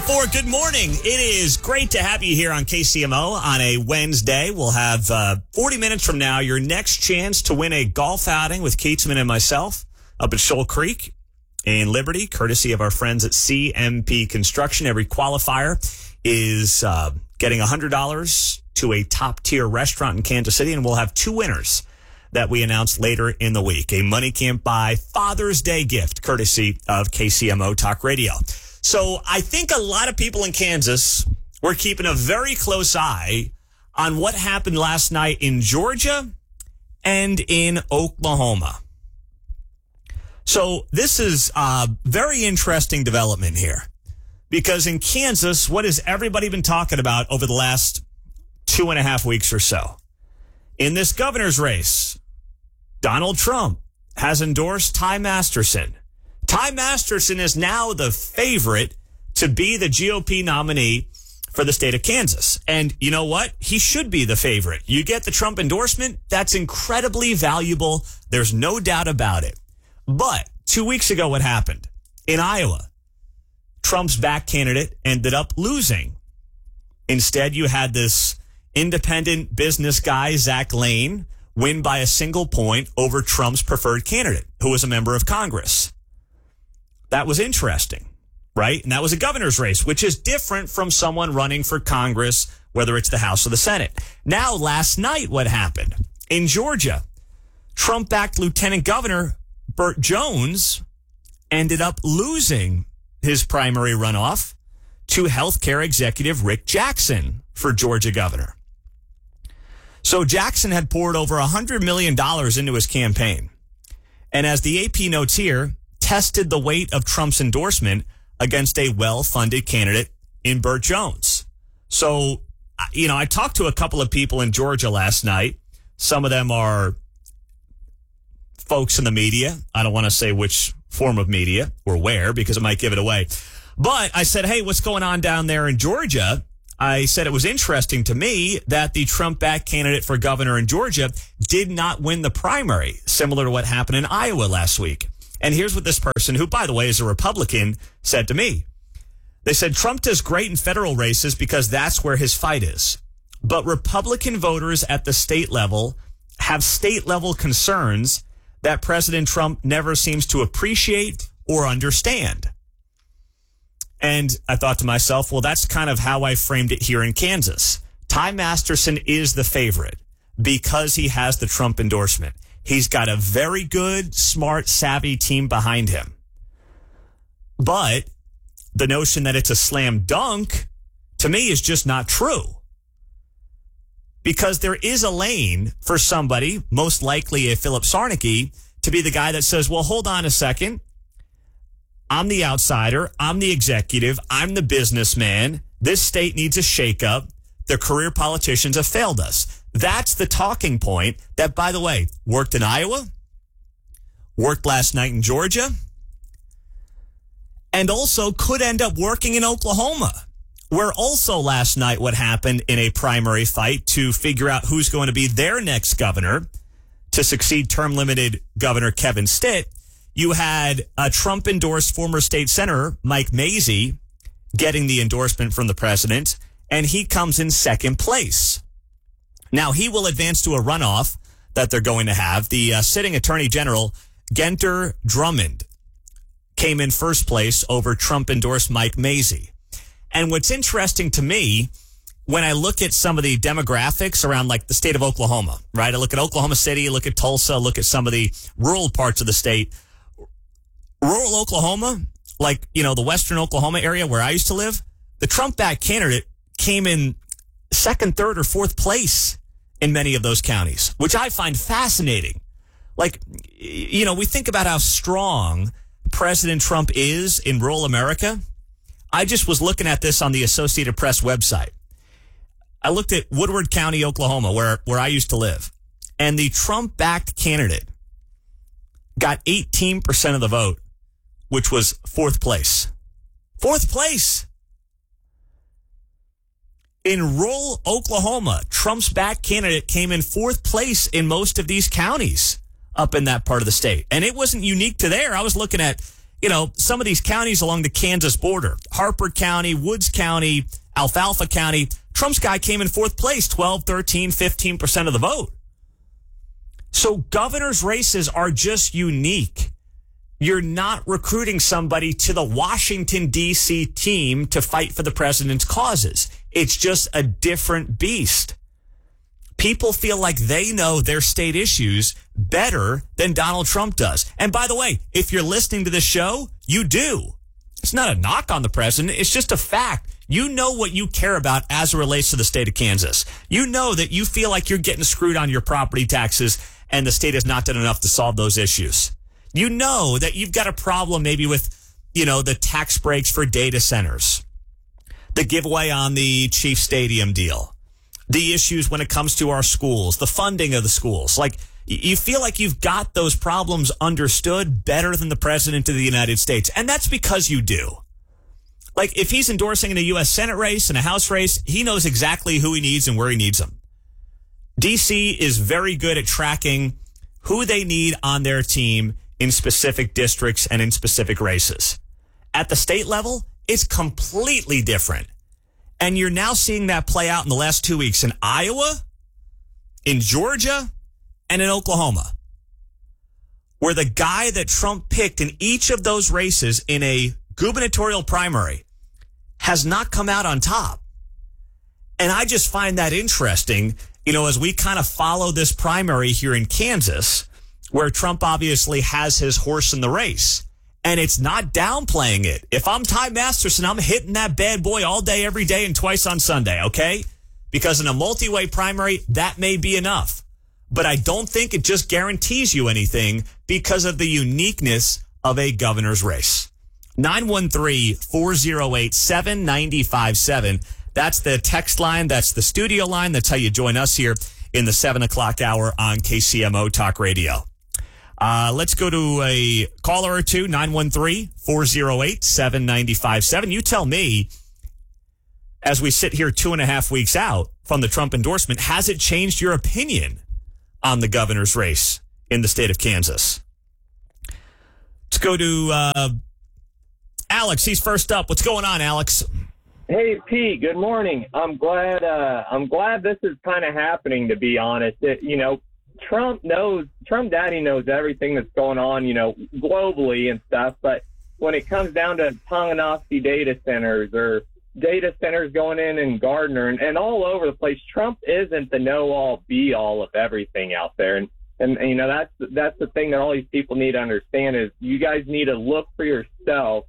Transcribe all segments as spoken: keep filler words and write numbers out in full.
four, good morning. It is great to have you here on K C M O on a Wednesday. We'll have uh, forty minutes from now your next chance to win a golf outing with Keatsman and myself up at Shoal Creek in Liberty, courtesy of our friends at C M P Construction. Every qualifier is uh, getting one hundred dollars to a top-tier restaurant in Kansas City, and we'll have two winners that we announce later in the week. A Money Can't Buy Father's Day gift, courtesy of K C M O Talk Radio. So I think a lot of people in Kansas were keeping a very close eye on what happened last night in Georgia and in Oklahoma. So this is a very interesting development here, because in Kansas, what has everybody been talking about over the last two and a half weeks or so? In this governor's race, Donald Trump has endorsed Ty Masterson. Ty Masterson is now the favorite to be the G O P nominee for the state of Kansas. And you know what? He should be the favorite. You get the Trump endorsement, that's incredibly valuable. There's no doubt about it. But two weeks ago, what happened? In Iowa, Trump's back candidate ended up losing. Instead, you had this independent business guy, Zach Lane, win by a single point over Trump's preferred candidate, who was a member of Congress. That was interesting, right? And that was a governor's race, which is different from someone running for Congress, whether it's the House or the Senate. Now, last night, what happened? In Georgia, Trump-backed Lieutenant Governor Burt Jones ended up losing his primary runoff to healthcare executive Rick Jackson for Georgia governor. So Jackson had poured over one hundred million dollars into his campaign. And as the A P notes here, tested the weight of Trump's endorsement against a well-funded candidate in Burt Jones. So, you know, I talked to a couple of people in Georgia last night. Some of them are folks in the media. I don't want to say which form of media or where, because it might give it away. But I said, hey, what's going on down there in Georgia? I said it was interesting to me that the Trump-backed candidate for governor in Georgia did not win the primary, similar to what happened in Iowa last week. And here's what this person, who, by the way, is a Republican, said to me. They said, Trump does great in federal races because that's where his fight is. But Republican voters at the state level have state-level concerns that President Trump never seems to appreciate or understand. And I thought to myself, well, that's kind of how I framed it here in Kansas. Ty Masterson is the favorite because he has the Trump endorsement. He's got a very good, smart, savvy team behind him. But the notion that it's a slam dunk, to me, is just not true. Because there is a lane for somebody, most likely a Philip Sarnicki, to be the guy that says, well, hold on a second. I'm the outsider. I'm the executive. I'm the businessman. This state needs a shakeup. The career politicians have failed us. That's the talking point that, by the way, worked in Iowa, worked last night in Georgia, and also could end up working in Oklahoma, where also last night what happened in a primary fight to figure out who's going to be their next governor to succeed term-limited Governor Kevin Stitt. You had a Trump-endorsed former state senator, Mike Mazzei, getting the endorsement from the president, and he comes in second place. Now, he will advance to a runoff that they're going to have. The uh, sitting attorney general, Genter Drummond, came in first place over Trump-endorsed Mike Mazzei. And what's interesting to me, when I look at some of the demographics around, like, the state of Oklahoma, right? I look at Oklahoma City, look at Tulsa, look at some of the rural parts of the state. Rural Oklahoma, like, you know, the western Oklahoma area where I used to live, the Trump-backed candidate came in second, third, or fourth place in many of those counties, which I find fascinating. Like, you know, we think about how strong President Trump is in rural America. I just was looking at this on the Associated Press website. I looked at Woodward County, Oklahoma, where, where I used to live, and the Trump-backed candidate got eighteen percent of the vote, which was fourth place. Fourth place. In rural Oklahoma, Trump's back candidate came in fourth place in most of these counties up in that part of the state. And it wasn't unique to there. I was looking at, you you know, some of these counties along the Kansas border, Harper County, Woods County, Alfalfa County, Trump's guy came in fourth place, twelve, thirteen, fifteen percent of the vote. So governors' races are just unique. You're not recruiting somebody to the Washington, D C team to fight for the president's causes. It's just a different beast. People feel like they know their state issues better than Donald Trump does. And by the way, if you're listening to this show, you do. It's not a knock on the president. It's just a fact. You know what you care about as it relates to the state of Kansas. You know that you feel like you're getting screwed on your property taxes and the state has not done enough to solve those issues. You know that you've got a problem maybe with, you know, the tax breaks for data centers, the giveaway on the Chief Stadium deal, the issues when it comes to our schools, the funding of the schools. Like, you feel like you've got those problems understood better than the president of the United States. And that's because you do. Like, if he's endorsing in a U S Senate race and a House race, he knows exactly who he needs and where he needs them. D C is very good at tracking who they need on their team in specific districts and in specific races. At the state level, it's completely different. And you're now seeing that play out in the last two weeks in Iowa, in Georgia, and in Oklahoma, where the guy that Trump picked in each of those races in a gubernatorial primary has not come out on top. And I just find that interesting, you know, as we kind of follow this primary here in Kansas, where Trump obviously has his horse in the race. And it's not downplaying it. If I'm Ty Masterson, I'm hitting that bad boy all day, every day, and twice on Sunday, okay? Because in a multi-way primary, that may be enough. But I don't think it just guarantees you anything because of the uniqueness of a governor's race. nine one three, four oh eight, seven nine five seven. That's the text line. That's the studio line. That's how you join us here in the seven o'clock hour on K C M O Talk Radio. Uh, let's go to a caller or two, nine one three, four oh eight, seven nine five seven. You tell me, as we sit here two and a half weeks out from the Trump endorsement, has it changed your opinion on the governor's race in the state of Kansas? Let's go to uh, Alex. He's first up. What's going on, Alex? Hey, Pete. Good morning. I'm glad. Uh, I'm glad this is kind of happening. To be honest, it, you know, Trump knows. Trump Daddy knows everything that's going on, you know, globally and stuff. But when it comes down to Tonganoxie data centers or data centers going in in Gardner and, and all over the place, Trump isn't the know-all, be-all of everything out there. And, and, and, you know, that's that's the thing that all these people need to understand is you guys need to look for yourself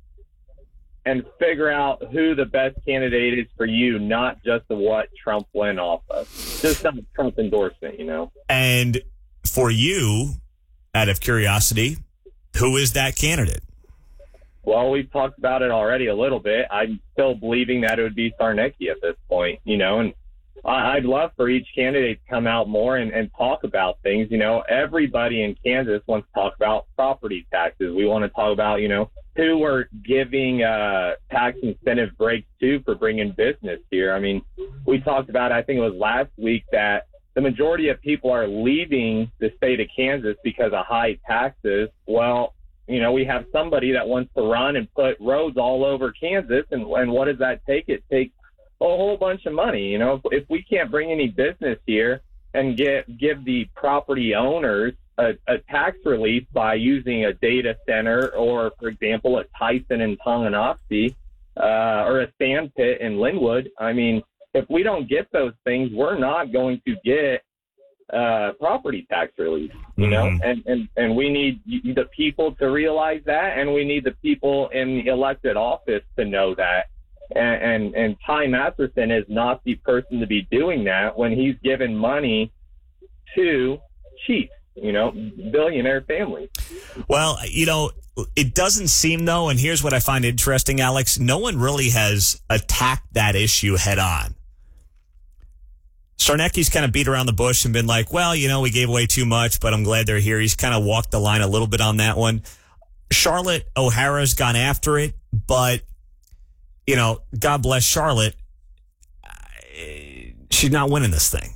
and figure out who the best candidate is for you, not just what Trump went off of. Just not Trump endorsement, you know. And for you, out of curiosity, who is that candidate? Well, we've talked about it already a little bit. I'm still believing that it would be Sarnecki at this point, you know, and I'd love for each candidate to come out more and, and talk about things. You know, everybody in Kansas wants to talk about property taxes. We want to talk about, you know, who we're giving uh, tax incentive breaks to for bringing business here. I mean, we talked about, I think it was last week, that the majority of people are leaving the state of Kansas because of high taxes. Well, you know, we have somebody that wants to run and put roads all over Kansas, and, and what does that take? It takes a whole bunch of money. You know, if, if we can't bring any business here and get give the property owners a, a tax relief by using a data center or, for example, a Tyson in Tonganoxie uh, or a sand pit in Linwood, I mean, if we don't get those things, we're not going to get uh, property tax relief, you know, mm-hmm. and, and, and we need the people to realize that, and we need the people in the elected office to know that. And, and, and Ty Masterson is not the person to be doing that when he's given money to chiefs, you know, billionaire families. Well, you know, it doesn't seem, though, and here's what I find interesting, Alex, no one really has attacked that issue head on. Sarnecki's kind of beat around the bush and been like, well, you know, we gave away too much, but I'm glad they're here. He's kind of walked the line a little bit on that one. Charlotte O'Hara's gone after it, but, you know, God bless Charlotte. She's not winning this thing.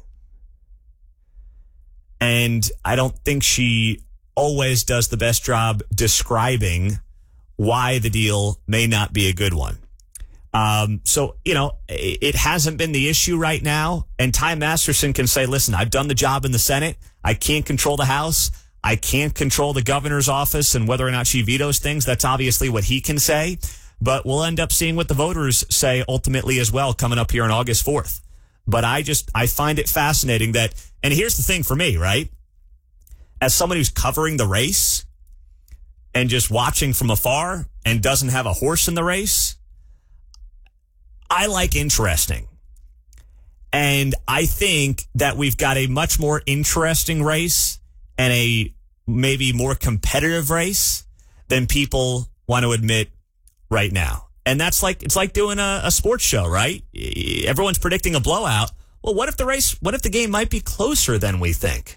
And I don't think she always does the best job describing why the deal may not be a good one. Um, so, you know, it hasn't been the issue right now. And Ty Masterson can say, listen, I've done the job in the Senate. I can't control the House. I can't control the governor's office and whether or not she vetoes things. That's obviously what he can say. But we'll end up seeing what the voters say ultimately as well coming up here on August fourth. But I just, I find it fascinating that, and here's the thing for me, right? As someone who's covering the race and just watching from afar and doesn't have a horse in the race, I like interesting. And I think that we've got a much more interesting race and a maybe more competitive race than people want to admit right now. And that's like, it's like doing a, a sports show, right? Everyone's predicting a blowout. Well, what if the race, what if the game might be closer than we think?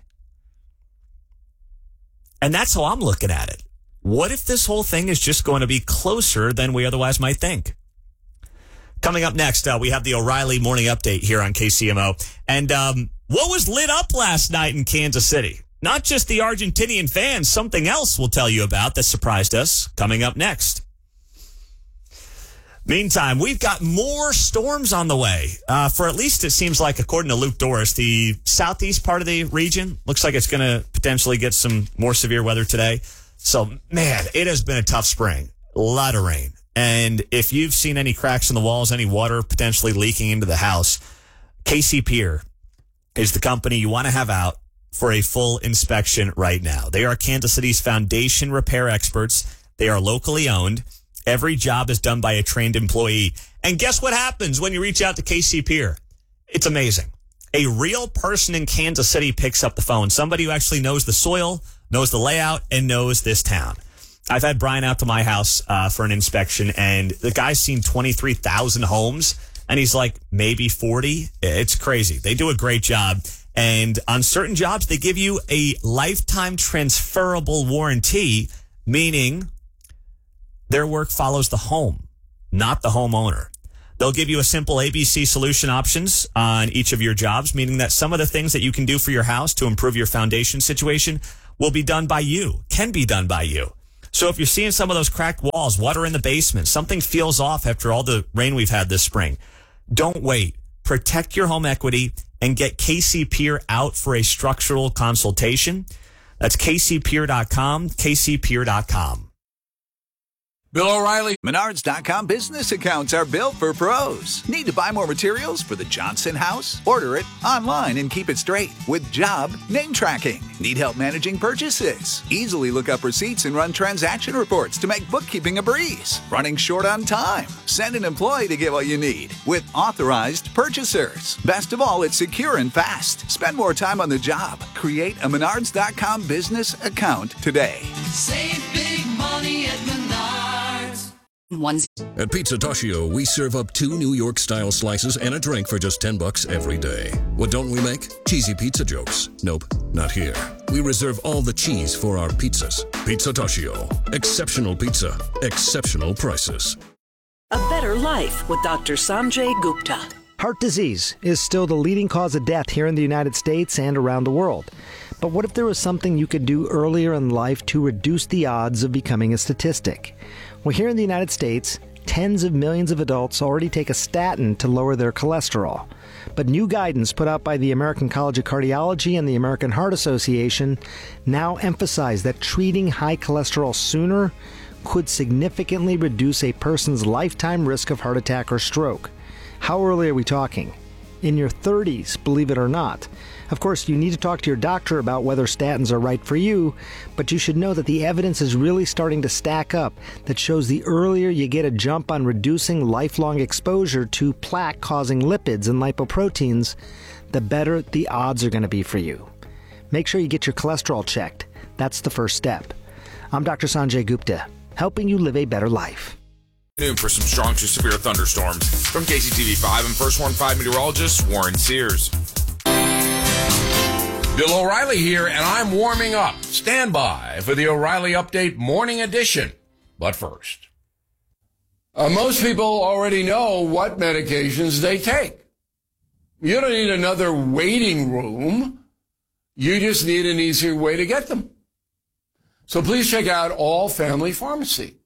And that's how I'm looking at it. What if this whole thing is just going to be closer than we otherwise might think? Coming up next, uh, we have the O'Reilly Morning Update here on K C M O. And um, what was lit up last night in Kansas City? Not just the Argentinian fans, something else we'll tell you about that surprised us coming up next. Meantime, we've got more storms on the way. Uh, for at least it seems like, according to Luke Doris, the southeast part of the region looks like it's going to potentially get some more severe weather today. So, man, it has been a tough spring. A lot of rain. And if you've seen any cracks in the walls, any water potentially leaking into the house, K C Pier is the company you want to have out for a full inspection right now. They are Kansas City's foundation repair experts. They are locally owned. Every job is done by a trained employee. And guess what happens when you reach out to K C Pier? It's amazing. A real person in Kansas City picks up the phone. Somebody who actually knows the soil, knows the layout, and knows this town. I've had Brian out to my house uh, for an inspection, and the guy's seen twenty-three thousand homes, and he's like, maybe forty. It's crazy. They do a great job. And on certain jobs, they give you a lifetime transferable warranty, meaning their work follows the home, not the homeowner. They'll give you a simple A B C solution options on each of your jobs, meaning that some of the things that you can do for your house to improve your foundation situation will be done by you, can be done by you. So if you're seeing some of those cracked walls, water in the basement, something feels off after all the rain we've had this spring, don't wait. Protect your home equity and get K C Pier out for a structural consultation. That's K C Pier dot com, K C Pier dot com. Bill O'Reilly. Menards dot com business accounts are built for pros. Need to buy more materials for the Johnson house? Order it online and keep it straight with job name tracking. Need help managing purchases? Easily look up receipts and run transaction reports to make bookkeeping a breeze. Running short on time? Send an employee to get what you need with authorized purchasers. Best of all, it's secure and fast. Spend more time on the job. Create a Menards dot com business account today. Save big money at Menards. One's. At Pizza Toshio, we serve up two New York-style slices and a drink for just ten bucks every day. What don't we make? Cheesy pizza jokes. Nope, not here. We reserve all the cheese for our pizzas. Pizza Toshio. Exceptional pizza. Exceptional prices. A better life with Doctor Sanjay Gupta. Heart disease is still the leading cause of death here in the United States and around the world. But what if there was something you could do earlier in life to reduce the odds of becoming a statistic? Well, here in the United States, tens of millions of adults already take a statin to lower their cholesterol. But new guidance put out by the American College of Cardiology and the American Heart Association now emphasize that treating high cholesterol sooner could significantly reduce a person's lifetime risk of heart attack or stroke. How early are we talking? In your thirties, believe it or not. Of course, you need to talk to your doctor about whether statins are right for you, but you should know that the evidence is really starting to stack up that shows the earlier you get a jump on reducing lifelong exposure to plaque-causing lipids and lipoproteins, the better the odds are going to be for you. Make sure you get your cholesterol checked. That's the first step. I'm Doctor Sanjay Gupta, helping you live a better life. Noon for some strong to severe thunderstorms. From K C T V five, I'm First Warn five meteorologist Warren Sears. Bill O'Reilly here, and I'm warming up. Stand by for the O'Reilly Update Morning Edition. But first, uh, most people already know what medications they take. You don't need another waiting room. You just need an easier way to get them. So please check out All Family Pharmacy.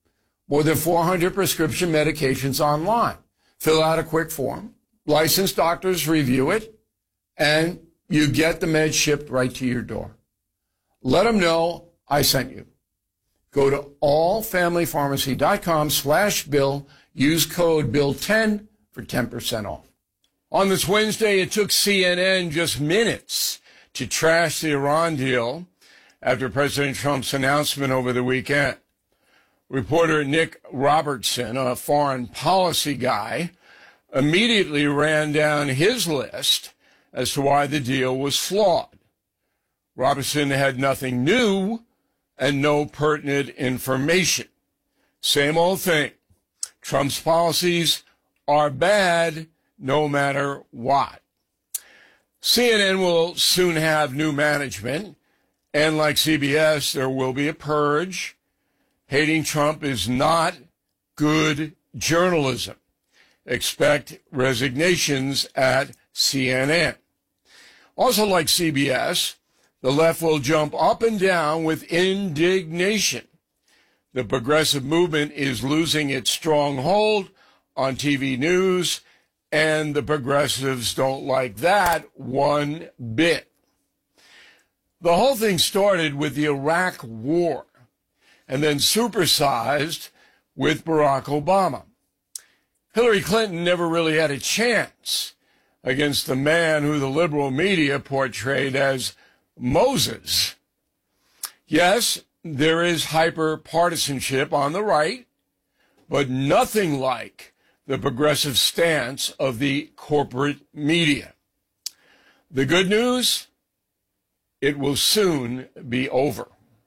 more than four hundred prescription medications online. Fill out a quick form. Licensed doctors review it, and you get the meds shipped right to your door. Let them know I sent you. Go to allfamilypharmacy.com slash bill. Use code bill ten for ten percent off. On this Wednesday, it took C N N just minutes to trash the Iran deal after President Trump's announcement over the weekend. Reporter Nick Robertson, a foreign policy guy, immediately ran down his list as to why the deal was flawed. Robertson had nothing new and no pertinent information. Same old thing. Trump's policies are bad no matter what. C N N will soon have new management, and like C B S, there will be a purge. Hating Trump is not good journalism. Expect resignations at C N N. Also, like C B S, the left will jump up and down with indignation. The progressive movement is losing its stronghold on T V news, and the progressives don't like that one bit. The whole thing started with the Iraq War and then supersized with Barack Obama. Hillary Clinton never really had a chance against the man who the liberal media portrayed as Moses. Yes, there is hyper-partisanship on the right, but nothing like the progressive stance of the corporate media. The good news, it will soon be over.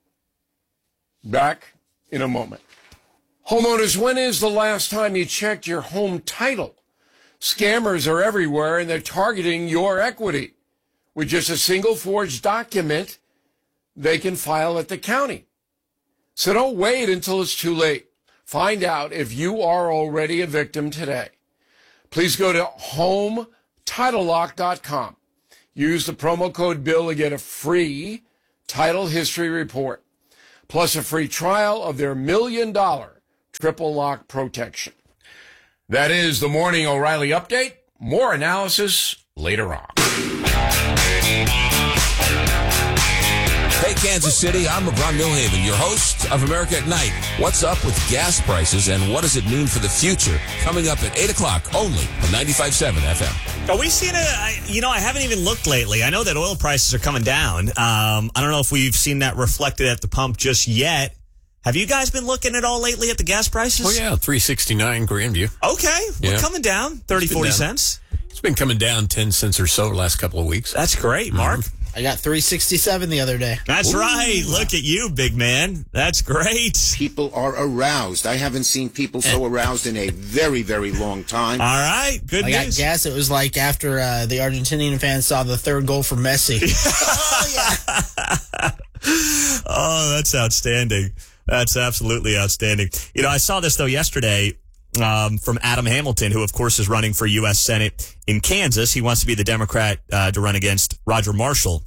Back in a moment. Homeowners, when is the last time you checked your home title? Scammers are everywhere, and they're targeting your equity. With just a single forged document, they can file at the county. So don't wait until it's too late. Find out if you are already a victim today. Please go to home title lock dot com. Use the promo code BILL to get a free title history report, plus a free trial of their million dollar triple lock protection. That is the Morning O'Reilly Update. More analysis later on. Hey, Kansas City, I'm LeBron Milhaven, your host of America at Night. What's up with gas prices and what does it mean for the future? Coming up at eight o'clock only on ninety-five point seven F M. Are we seeing a, you know, I haven't even looked lately. I know that oil prices are coming down. Um, I don't know if we've seen that reflected at the pump just yet. Have you guys been looking at all lately at the gas prices? Oh, yeah, three sixty-nine Grandview. Okay, yeah. We're coming down thirty, forty cents. It's been coming down ten cents or so the last couple of weeks. That's great, Mark. Mm-hmm. I got three sixty-seven the other day. That's Ooh. right. Look at you, big man. That's great. People are aroused. I haven't seen people so aroused in a very, very long time. All right. Good I news. I guess it was like after uh, the Argentinian fans saw the third goal from Messi. Oh, yeah. Oh, that's outstanding. That's absolutely outstanding. You know, I saw this, though, yesterday um, from Adam Hamilton, who, of course, is running for U S Senate in Kansas. He wants to be the Democrat uh, to run against Roger Marshall.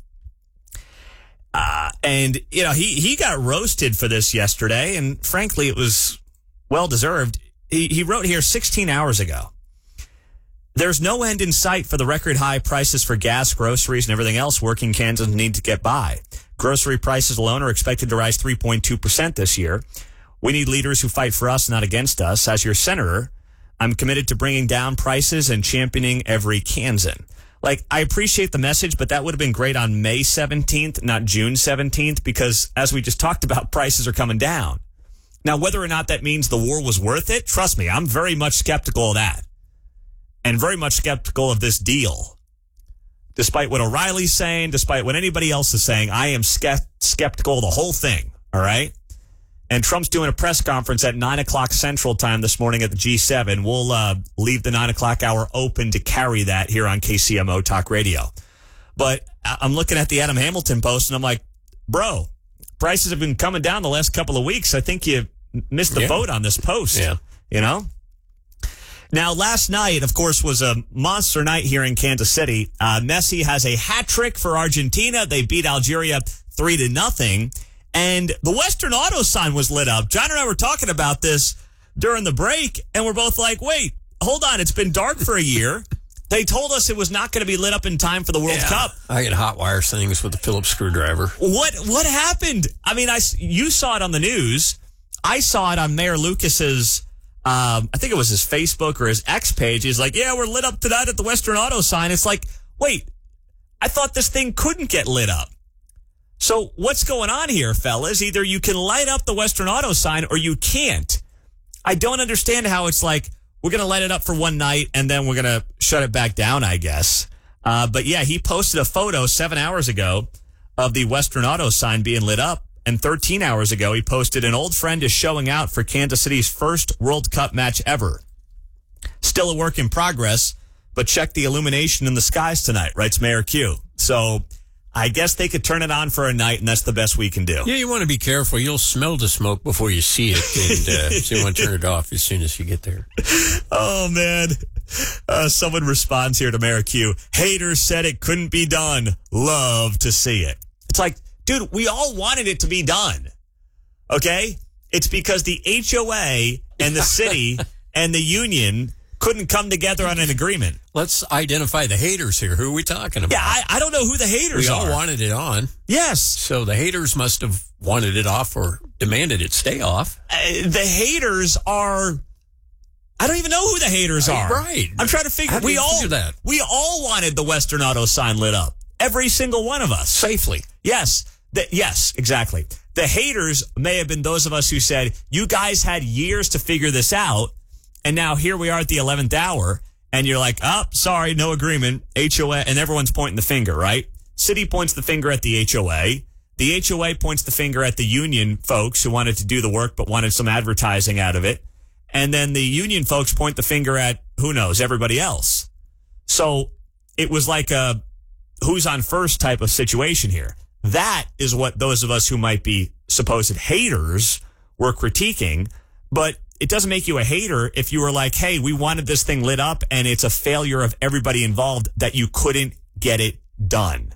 Uh, and, you know, he, he got roasted for this yesterday, and frankly, it was well-deserved. He, he wrote here sixteen hours ago, there's no end in sight for the record high prices for gas, groceries, and everything else working Kansans need to get by. Grocery prices alone are expected to rise three point two percent this year. We need leaders who fight for us, not against us. As your senator, I'm committed to bringing down prices and championing every Kansan. Like, I appreciate the message, but that would have been great on May seventeenth, not June seventeenth, because as we just talked about, prices are coming down. Now, whether or not that means the war was worth it, trust me, I'm very much skeptical of that. And very much skeptical of this deal. Despite what O'Reilly's saying, despite what anybody else is saying, I am ske- skeptical of the whole thing, all right? And Trump's doing a press conference at nine o'clock Central Time this morning at the G seven. We'll uh, leave the nine o'clock hour open to carry that here on K C M O Talk Radio. But I'm looking at the Adam Hamilton post, and I'm like, bro, prices have been coming down the last couple of weeks. I think you missed the yeah. boat on this post, yeah. you know? Now, last night, of course, was a monster night here in Kansas City. Uh, Messi has a hat trick for Argentina. They beat Algeria three to nothing. And the Western Auto sign was lit up. John and I were talking about this. during the break, and we're both like, wait, hold on. It's been dark for a year. They told us it was not going to be lit up in time for the World Yeah, Cup. I get hot wire things with a Phillips screwdriver. What what happened? I mean, I, you saw it on the news. I saw it on Mayor Lucas's, um, I think it was his Facebook or his X page. He's like, yeah, we're lit up tonight at the Western Auto sign. It's like, wait, I thought this thing couldn't get lit up. So what's going on here, fellas? Either you can light up the Western Auto sign or you can't. I don't understand how it's like, we're going to light it up for one night and then we're going to shut it back down, I guess. Uh, but yeah, he posted a photo seven hours ago of the Western Auto sign being lit up. And thirteen hours ago, he posted, an old friend is showing out for Kansas City's first World Cup match ever. Still a work in progress, but check the illumination in the skies tonight, writes Mayor Q. So I guess they could turn it on for a night, and that's the best we can do. Yeah, you want to be careful. You'll smell the smoke before you see it, and uh, so you want to turn it off as soon as you get there. Oh, man. Uh, someone responds here to Mayor Q. Haters said it couldn't be done. Love to see it. It's like, dude, we all wanted it to be done. Okay? It's because the H O A and the city and the union couldn't come together on an agreement. Let's identify the haters here. Who are we talking about? Yeah, I, I don't know who the haters we are. all wanted it on. Yes. So the haters must have wanted it off or demanded it stay off. Uh, the haters are... I don't even know who the haters are. Right. I'm trying to figure... How do we you all figure that? We all wanted the Western Auto sign lit up. Every single one of us. Safely. Yes. The, yes, exactly. The haters may have been those of us who said, you guys had years to figure this out, and now here we are at the eleventh hour, and you're like, oh, sorry, no agreement, H O A, and everyone's pointing the finger, right? City points the finger at the H O A. The H O A points the finger at the union folks who wanted to do the work but wanted some advertising out of it. And then the union folks point the finger at, who knows, everybody else. So it was like a who's on first type of situation here. That is what those of us who might be supposed haters were critiquing. But it doesn't make you a hater if you were like, hey, we wanted this thing lit up and it's a failure of everybody involved that you couldn't get it done.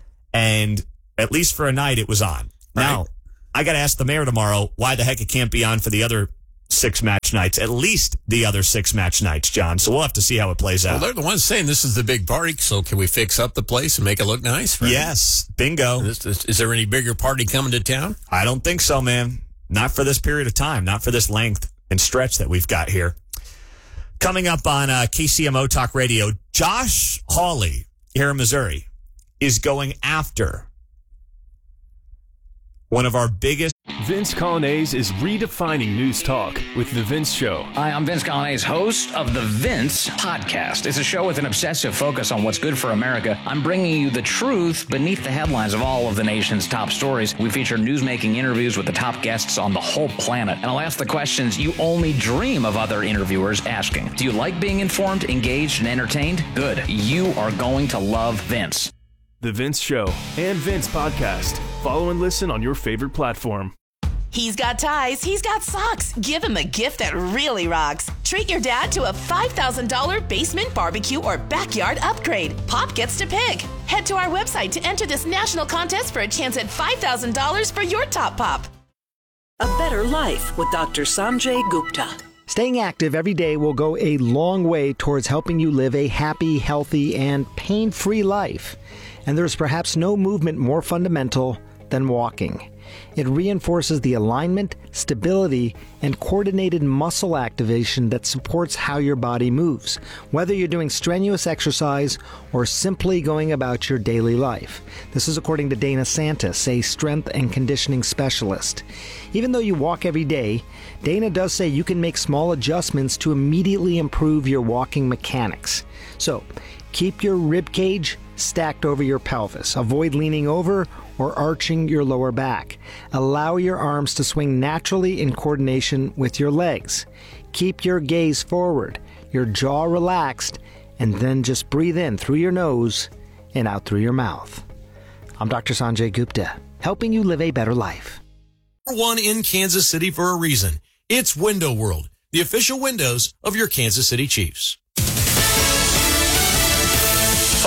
And at least for a night, it was on. Right. Now, I got to ask the mayor tomorrow why the heck it can't be on for the other six match nights, at least the other six match nights, John. So we'll have to see how it plays out. Well, they're the ones saying this is the big party, so can we fix up the place and make it look nice? Right? Yes. Bingo. Is, is, is there any bigger party coming to town? I don't think so, man. Not for this period of time. Not for this length and stretch that we've got here. Coming up on uh, K C M O Talk Radio, Josh Hawley here in Missouri is going after one of our biggest. Vince Colonnese is redefining news talk with The Vince Show. Hi, I'm Vince Colonnese, host of The Vince Podcast. It's a show with an obsessive focus on what's good for America. I'm bringing you the truth beneath the headlines of all of the nation's top stories. We feature newsmaking interviews with the top guests on the whole planet. And I'll ask the questions you only dream of other interviewers asking. Do you like being informed, engaged, and entertained? Good. You are going to love Vince. The Vince Show and Vince Podcast. Follow and listen on your favorite platform. He's got ties, he's got socks. Give him a gift that really rocks. Treat your dad to a five thousand dollars basement barbecue or backyard upgrade. Pop gets to pick. Head to our website to enter this national contest for a chance at five thousand dollars for your top pop. A Better Life with Doctor Sanjay Gupta. Staying active every day will go a long way towards helping you live a happy, healthy, and pain-free life. And there's perhaps no movement more fundamental than walking. It reinforces the alignment, stability, and coordinated muscle activation that supports how your body moves, whether you're doing strenuous exercise or simply going about your daily life. This is according to Dana Santis, a strength and conditioning specialist. Even though you walk every day, Dana does say you can make small adjustments to immediately improve your walking mechanics. So, keep your rib cage stacked over your pelvis. Avoid leaning over or arching your lower back. Allow your arms to swing naturally in coordination with your legs. Keep your gaze forward, your jaw relaxed, and then just breathe in through your nose and out through your mouth. I'm Doctor Sanjay Gupta, helping you live a better life. One in Kansas City for a reason. It's Window World, the official windows of your Kansas City Chiefs.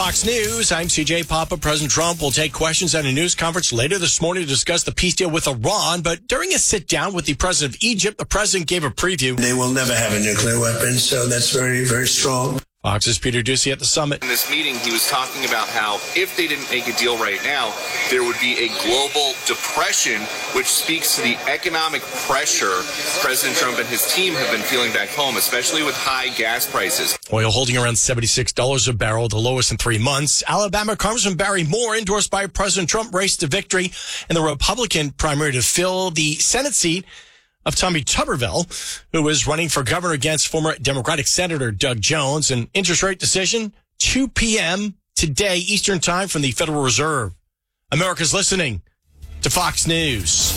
Fox News, I'm C J Papa. President Trump will take questions at a news conference later this morning to discuss the peace deal with Iran. But during a sit-down with the president of Egypt, the president gave a preview. They will never have a nuclear weapon, so that's very, very strong. Fox's Peter Ducey at the summit. In this meeting, he was talking about how if they didn't make a deal right now, there would be a global depression, which speaks to the economic pressure President Trump and his team have been feeling back home, especially with high gas prices. Oil holding around seventy-six dollars a barrel, the lowest in three months. Alabama Congressman Barry Moore, endorsed by President Trump, raced to victory in the Republican primary to fill the Senate seat of Tommy Tuberville, who is running for governor against former Democratic Senator Doug Jones. An interest rate decision, two p.m. today, Eastern Time, from the Federal Reserve. America's listening to Fox News.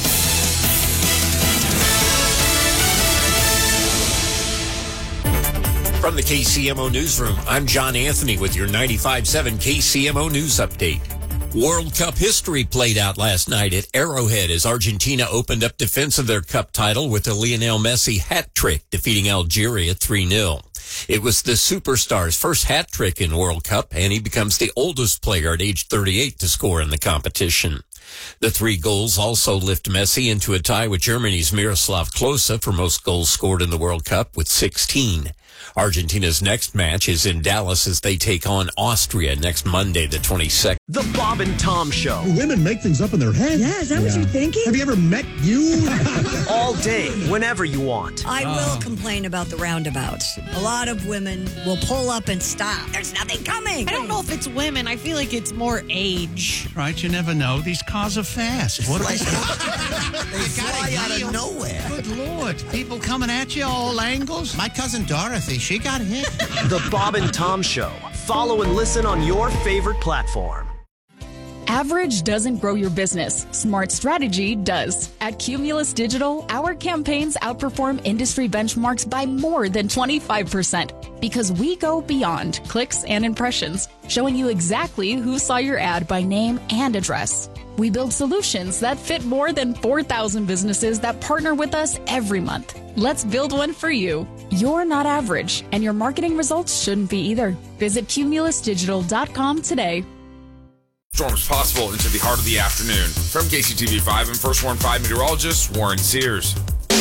From the K C M O Newsroom, I'm John Anthony with your ninety-five point seven K C M O News Update. World Cup history played out last night at Arrowhead as Argentina opened up defense of their cup title with a Lionel Messi hat trick, defeating Algeria three nil. It was the superstar's first hat trick in World Cup, and he becomes the oldest player at age thirty-eight to score in the competition. The three goals also lift Messi into a tie with Germany's Miroslav Klose for most goals scored in the World Cup with sixteen. Argentina's next match is in Dallas as they take on Austria next Monday, the twenty-second. The Bob and Tom Show. Women make things up in their head. Yeah, is that yeah. what you're thinking? Have you ever met you? All day, whenever you want. I oh. will complain about the roundabouts. A lot of women will pull up and stop. There's nothing coming. I don't know if it's women. I feel like it's more age. Right, you never know. These cars are fast. What like, they fly out of nowhere. Good Lord. People coming at you all angles. My cousin Dorothy, she got hit. The Bob and Tom Show. Follow and listen on your favorite platform. Average doesn't grow your business. Smart strategy does. At Cumulus Digital, our campaigns outperform industry benchmarks by more than twenty-five percent because we go beyond clicks and impressions, showing you exactly who saw your ad by name and address. We build solutions that fit more than four thousand businesses that partner with us every month. Let's build one for you. You're not average, and your marketing results shouldn't be either. Visit cumulus digital dot com today. Storms possible into the heart of the afternoon. From K C T V five and First Warn five meteorologist Warren Sears.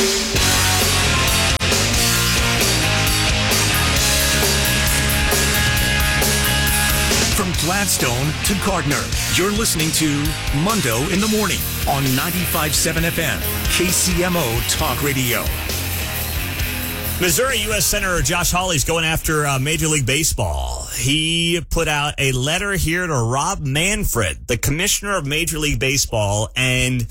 From Gladstone to Gardner, you're listening to Mundo in the Morning on ninety-five point seven F M, K C M O Talk Radio. Missouri U S Senator Josh Hawley's going after uh, Major League Baseball. He put out a letter here to Rob Manfred, the commissioner of Major League Baseball, and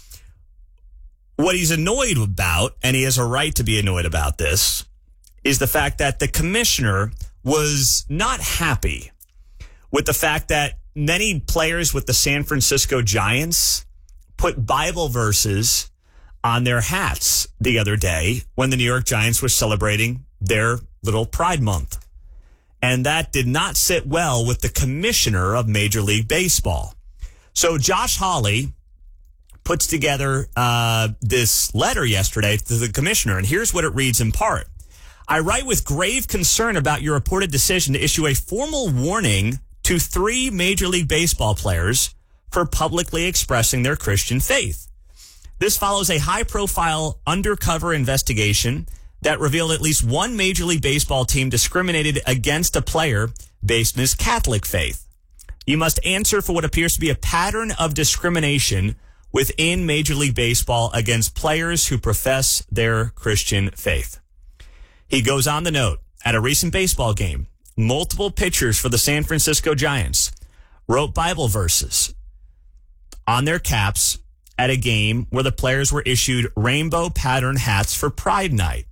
what he's annoyed about, and he has a right to be annoyed about this, is the fact that the commissioner was not happy with the fact that many players with the San Francisco Giants put Bible verses on their hats the other day when the New York Giants were celebrating their little Pride Month. And that did not sit well with the commissioner of Major League Baseball. So Josh Hawley puts together uh, this letter yesterday to the commissioner, and here's what it reads in part. I write with grave concern about your reported decision to issue a formal warning to three Major League Baseball players for publicly expressing their Christian faith. This follows a high-profile undercover investigation that revealed at least one Major League Baseball team discriminated against a player based on his Catholic faith. You must answer for what appears to be a pattern of discrimination within Major League Baseball against players who profess their Christian faith. He goes on to note, at a recent baseball game, multiple pitchers for the San Francisco Giants wrote Bible verses on their caps at a game where the players were issued rainbow pattern hats for Pride Night.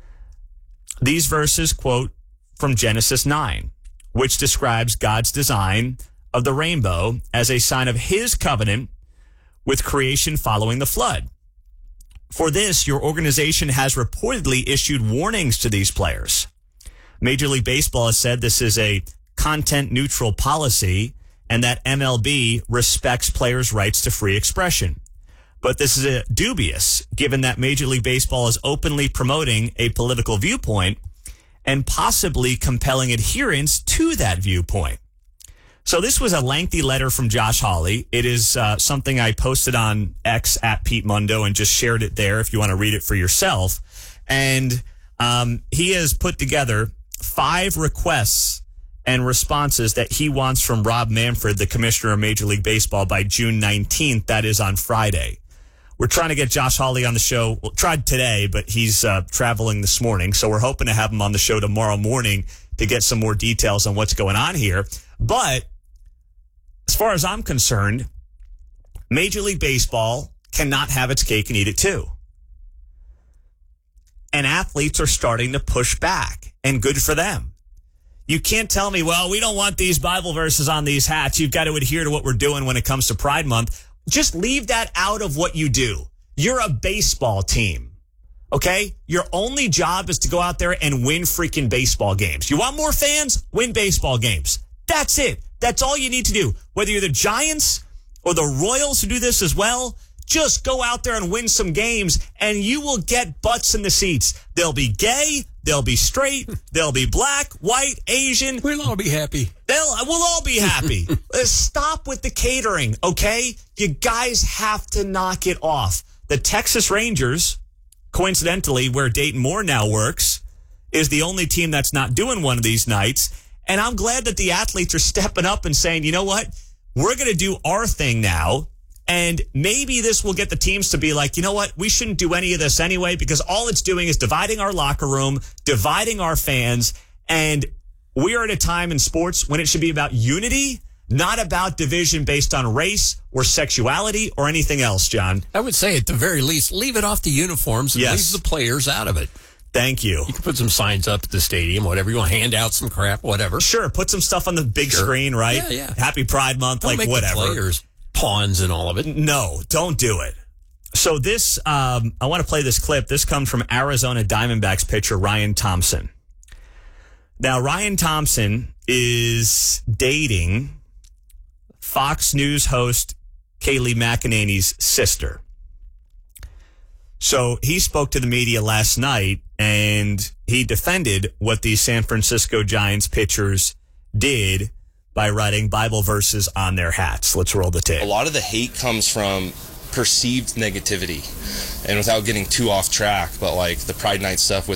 These verses quote from Genesis nine, which describes God's design of the rainbow as a sign of his covenant with creation following the flood. For this, your organization has reportedly issued warnings to these players. Major League Baseball has said this is a content-neutral policy and that M L B respects players' rights to free expression. But this is a dubious, given that Major League Baseball is openly promoting a political viewpoint and possibly compelling adherence to that viewpoint. So this was a lengthy letter from Josh Hawley. It is uh, something I posted on X at Pete Mundo and just shared it there if you want to read it for yourself. And um, he has put together five requests and responses that he wants from Rob Manfred, the commissioner of Major League Baseball, by June nineteenth. That is on Friday. We're trying to get Josh Hawley on the show. Well, tried today, but he's uh, traveling this morning. So we're hoping to have him on the show tomorrow morning to get some more details on what's going on here. But as far as I'm concerned, Major League Baseball cannot have its cake and eat it too. And athletes are starting to push back, and good for them. You can't tell me, well, we don't want these Bible verses on these hats. You've got to adhere to what we're doing when it comes to Pride Month. Just leave that out of what you do. You're a baseball team, okay? Your only job is to go out there and win freaking baseball games. You want more fans? Win baseball games. That's it. That's all you need to do. Whether you're the Giants or the Royals who do this as well, just go out there and win some games, and you will get butts in the seats. They'll be gay. They'll be straight. They'll be black, white, Asian. We'll all be happy. They'll, we'll all be happy. Stop with the catering, okay? You guys have to knock it off. The Texas Rangers, coincidentally, where Dayton Moore now works, is the only team that's not doing one of these nights. And I'm glad that the athletes are stepping up and saying, you know what? We're going to do our thing now. And maybe this will get the teams to be like, you know what? We shouldn't do any of this anyway, because all it's doing is dividing our locker room, dividing our fans. And we are at a time in sports when it should be about unity, not about division based on race or sexuality or anything else, John. I would say at the very least, leave it off the uniforms and Yes. leave the players out of it. Thank you. You can put some signs up at the stadium, whatever. You want to hand out some crap, whatever. Sure, put some stuff on the big Sure. screen, right? Yeah, yeah. Happy Pride Month, Don't like make whatever. the players pawns and all of it. No, don't do it. So this, um, I want to play this clip. This comes from Arizona Diamondbacks pitcher Ryan Thompson. Now, Ryan Thompson is dating Fox News host Kayleigh McEnany's sister. So he spoke to the media last night, and he defended what the San Francisco Giants pitchers did by writing Bible verses on their hats. Let's roll the tape. A lot of the hate comes from perceived negativity. And without getting too off track, but like the Pride Night stuff with